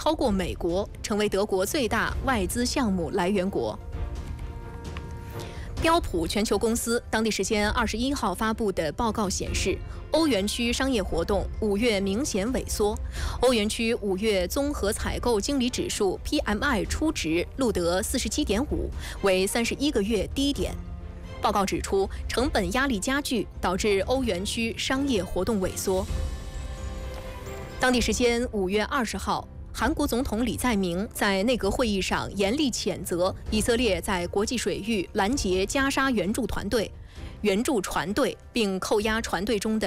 超过美国，成为德国最大外资项目来源国。标普全球公司当地时间21号发布的报告显示，欧元区商业活动5月明显萎缩。欧元区5月综合采购经理指数 PMI 初值录得47.5，为31个月低点。报告指出，成本压力加剧，导致欧元区商业活动萎缩。当地时间5月20号。韩国总统李在明在内阁会议上严厉谴责以色列在国际水域拦截加沙援助船队，并扣押船队中的